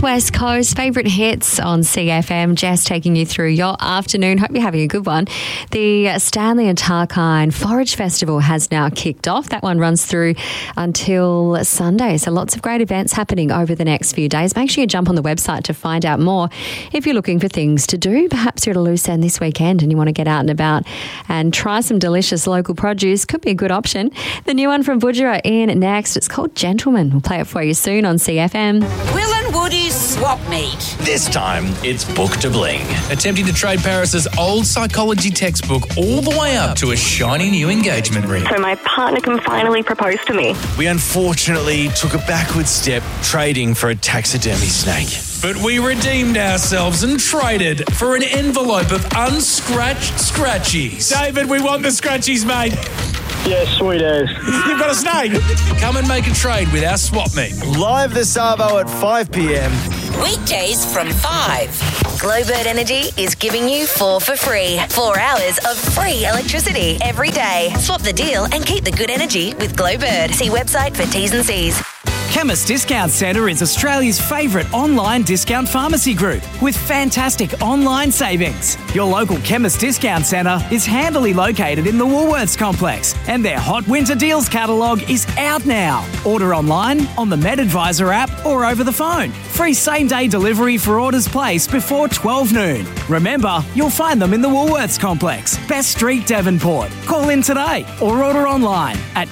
West Coast. Favourite hits on CFM. Jess taking you through your afternoon. Hope you're having a good one. The Stanley and Tarkine Forage Festival has now kicked off. That one runs through until Sunday. So lots of great events happening over the next few days. Make sure you jump on the website to find out more. If you're looking for things to do, perhaps you're at a loose end this weekend and you want to get out and about and try some delicious local produce, could be a good option. The new one from Budgerah in next. It's called Gentleman. We'll play it for you soon on CFM. Will and Woody's Swap Meet. This time, it's Book to Bling. Attempting to trade Paris's old psychology textbook all the way up to a shiny new engagement ring. So my partner can finally propose to me. We unfortunately took a backward step trading for a taxidermy snake. But we redeemed ourselves and traded for an envelope of unscratched scratchies. David, we want the scratchies, mate. Yeah, sweet as. You've got a snake. Come and make a trade with our swap meet. Live this Savo at 5 p.m. Weekdays from 5. Glowbird Energy is giving you 4 for free. 4 hours of free electricity every day. Swap the deal and keep the good energy with Glowbird. See website for T's and C's. Chemist Discount Centre is Australia's favourite online discount pharmacy group with fantastic online savings. Your local Chemist Discount Centre is handily located in the Woolworths complex and their Hot Winter Deals catalogue is out now. Order online, on the MedAdvisor app or over the phone. Free same-day delivery for orders placed before 12 noon. Remember, you'll find them in the Woolworths complex, Best Street, Devonport. Call in today or order online at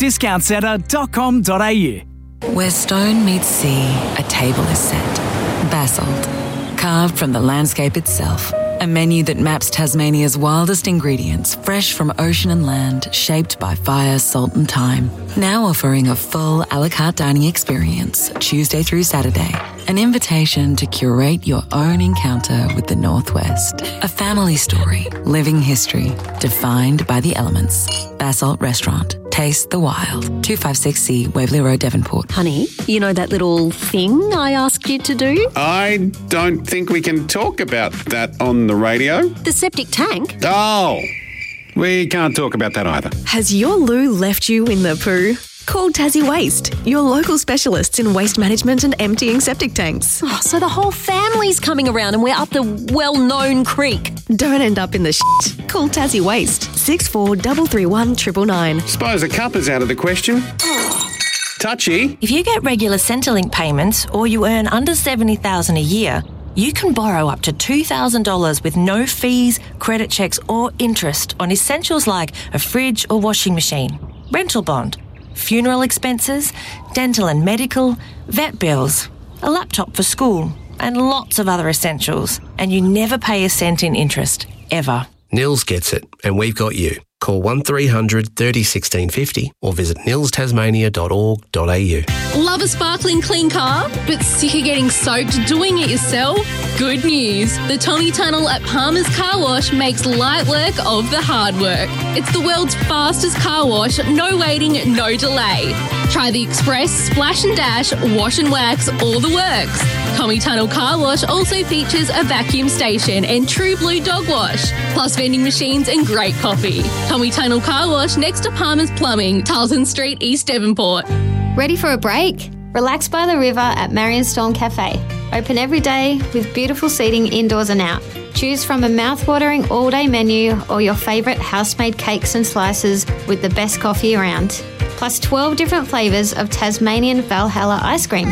chemistdiscountcentre.com.au. Where stone meets sea, a table is set. Basalt, carved from the landscape itself. A menu that maps Tasmania's wildest ingredients, fresh from ocean and land, shaped by fire, salt and time. Now offering a full a la carte dining experience, Tuesday through Saturday. An invitation to curate your own encounter with the Northwest. A family story, living history, defined by the elements. Basalt Restaurant. Taste the wild. 256C Waverley Road, Devonport. Honey, you know that little thing I asked you to do? I don't think we can talk about that on the radio. The septic tank? Oh, we can't talk about that either. Has your loo left you in the poo? Call Tassie Waste, your local specialists in waste management and emptying septic tanks. Oh, so the whole family's coming around and we're up the well-known creek. Don't end up in the shit. Call Tassie Waste, 6433 999. Suppose a cup is out of the question. Touchy. If you get regular Centrelink payments or you earn under $70,000 a year, you can borrow up to $2,000 with no fees, credit checks or interest on essentials like a fridge or washing machine, rental bond, funeral expenses, dental and medical, vet bills, a laptop for school, and lots of other essentials. And you never pay a cent in interest, ever. Nils gets it, and we've got you. Call 1300 30 1650 or visit nilstasmania.org.au. Love a sparkling clean car, but sick of getting soaked doing it yourself? Good news. The Tommy Tunnel at Palmer's Car Wash makes light work of the hard work. It's the world's fastest car wash, no waiting, no delay. Try the Express, Splash and Dash, Wash and Wax, all the works. Tommy Tunnel Car Wash also features a vacuum station and True Blue Dog Wash, plus vending machines and great coffee. Tommy Tunnel Car Wash next to Palmer's Plumbing, Tarleton Street, East Devonport. Ready for a break? Relax by the river at Marion Storm Cafe. Open every day with beautiful seating indoors and out. Choose from a mouth-watering all-day menu or your favourite house-made cakes and slices with the best coffee around. Plus 12 different flavours of Tasmanian Valhalla ice cream.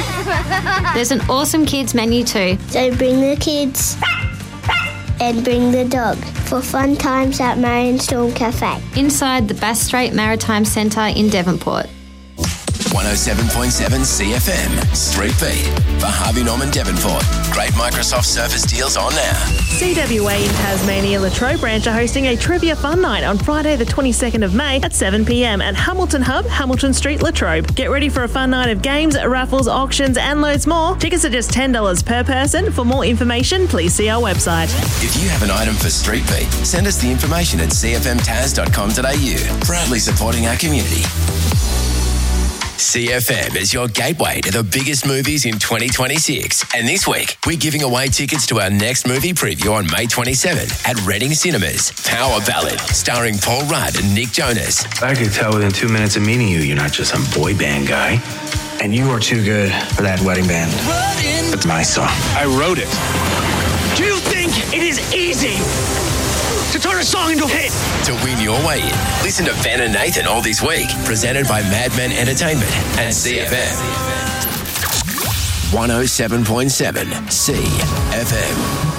There's an awesome kids menu too. So bring the kids and bring the dog for fun times at Marion Storm Cafe. Inside the Bass Strait Maritime Centre in Devonport. 107.7 CFM, Street Beat for Harvey Norman Devonport. Great Microsoft Surface deals on now. CWA in Tasmania Latrobe branch are hosting a trivia fun night on Friday the 22nd of May at 7 p.m. at Hamilton Hub, Hamilton Street, Latrobe. Get ready for a fun night of games, raffles, auctions and loads more. Tickets are just $10 per person. For more information, please see our website. If you have an item for Street Beat, send us the information at cfmtaz.com.au. Proudly supporting our community. CFM is your gateway to the biggest movies in 2026. And this week, we're giving away tickets to our next movie preview on May 27th at Reading Cinemas. Power Ballad, starring Paul Rudd and Nick Jonas. I could tell within 2 minutes of meeting you, you're not just some boy band guy. And you are too good for that wedding band. The It's my song. I wrote it. Do you think it is easy to turn a song into a hit? To win your way in, listen to Ben and Nathan all this week. Presented by Madman Entertainment and CFM. 107.7 CFM.